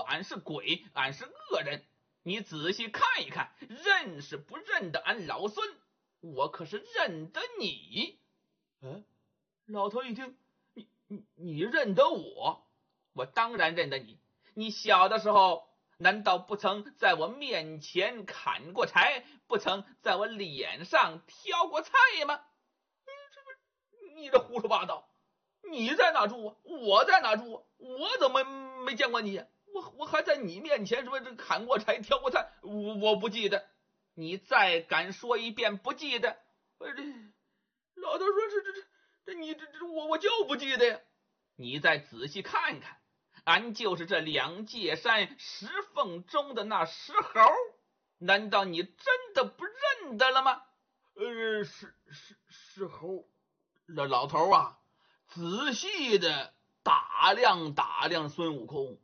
俺是鬼，俺是恶人。你仔细看一看，认是不认得俺老孙？我可是认得你。 老头一听，你认得我？ 我当然认得你。你小的时候难道不曾在我面前砍过柴，不曾在我脸上挑过菜吗？ 你这胡说八道！你在哪住啊？我在哪住啊？我怎么没见过你啊？我还在你面前什么这砍过柴挑过菜，我不记得。 你再敢说一遍不记得？ 老头说我就不记得呀。 你再仔细看看，俺就是这两界山石缝中的那石猴，难道你真的不认得了吗？ 石猴。老头啊，仔细的打量孙悟空。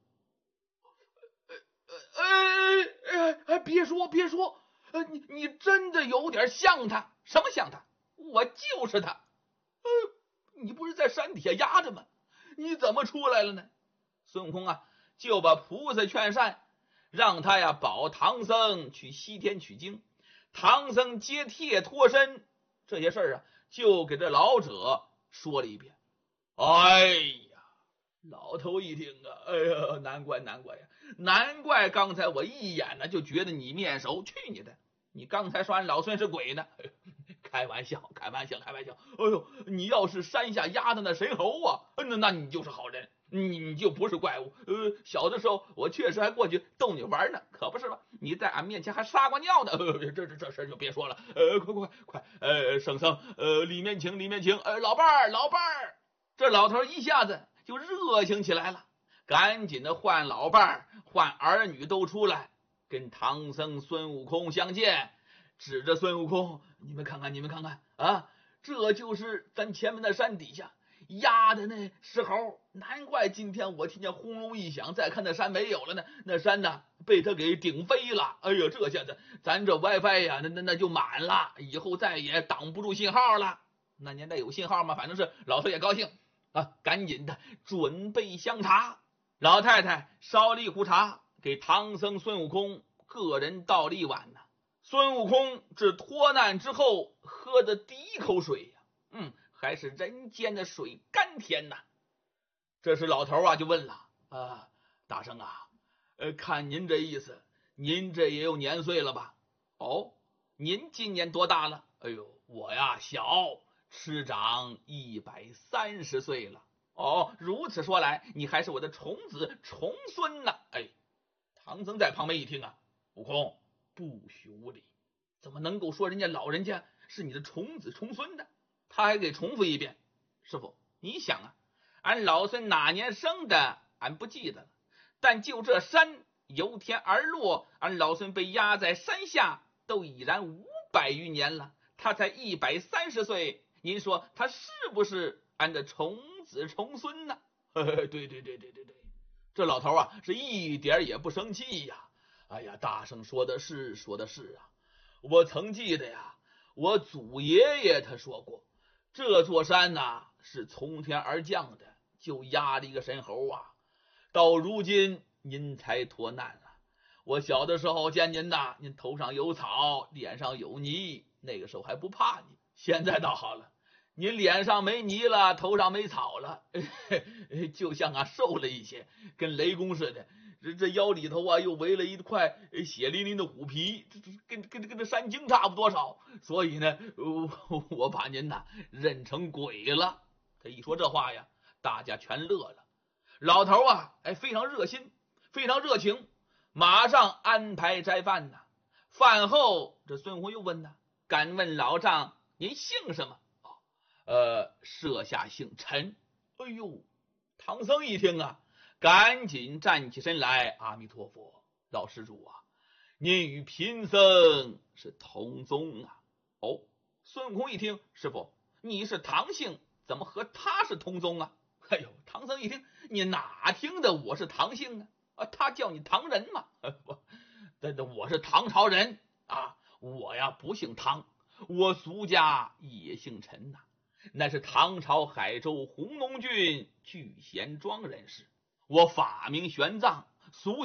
别说，你真的有点像他。 什么像他？我就是他。 你不是在山底下压着吗？你怎么出来了呢？ 孙悟空啊，就把菩萨劝善，让他呀保唐僧去西天取经。唐僧接帖脱身，这些事儿啊，就给这老者说了一遍。 哎呀，老头一听啊，哎呀，难怪刚才我一眼呢就觉得你面熟。去你的！ 你刚才说俺老孙是鬼呢？ 开玩笑。哎呦，你要是山下压的那神猴啊，那你就是好人，你就不是怪物。小的时候我确实还过去逗你玩呢，可不是吧？你在俺面前还撒过尿呢。这事就别说了。快，圣僧，里面请。老伴儿。 这老头一下子就热情起来了，赶紧的唤老伴儿、唤儿女都出来，跟唐僧孙悟空相见，指着孙悟空， 你们看看啊，这就是咱前面的山底下压的那石猴。难怪今天我听见轰隆一响，再看那山没有了呢，那山呢被他给顶飞了。哎呦，这下子咱这 WiFi 呀，那就满了，以后再也挡不住信号了。 那年代有信号吗？反正是老头也高兴啊，赶紧的准备香茶。老太太烧了一壶茶，给唐僧孙悟空个人倒了一碗呢。孙悟空这脱难之后喝的第一口水呀，还是人间的水，甘甜呐。 这时老头啊就问了，大圣啊，看您这意思，您这也有年岁了吧？ 哦，您今年多大了？ 哎呦，我呀小，吃长130岁了。 哦，如此说来，你还是我的重子重孙呢。 唐僧在旁边一听啊，悟空不许无礼，怎么能够说人家老人家是你的重子重孙的？ 他还给重复一遍。师傅，你想啊，俺老孙哪年生的，俺不记得了，但就这山由天而落，俺老孙被压在山下，都已然500余年了，他才130岁，您说他是不是俺的重子重孙呢？ 对，这老头啊是一点也不生气呀。哎呀，大圣说的是啊，我曾记得呀，我祖爷爷他说过，这座山呐是从天而降的，就压了一个神猴啊。到如今您才脱难了。我小的时候见您呐，您头上有草，脸上有泥，那个时候还不怕你。现在倒好了，您脸上没泥了，头上没草了，就像瘦了一些，跟雷公似的。这腰里头啊又围了一块血淋淋的虎皮，跟这山精差不多少。所以呢，我把您呐认成鬼了。他一说这话呀，大家全乐了。老头啊，非常热心，非常热情，马上安排斋饭呢。饭后，这孙悟空又问他：“敢问老丈，您姓什么？”舍下姓陈。哎呦，唐僧一听啊，赶紧站起身来：“阿弥陀佛，老施主啊，您与贫僧是同宗啊。” 哦，孙悟空一听，师傅，你是唐姓，怎么和他是同宗啊？ 哎呦，唐僧一听，你哪听的我是唐姓啊？ 他叫你唐人嘛？ 我是唐朝人啊，我呀不姓唐，我俗家也姓陈呐，那是唐朝海州弘农郡聚贤庄人士。我法名玄奘，俗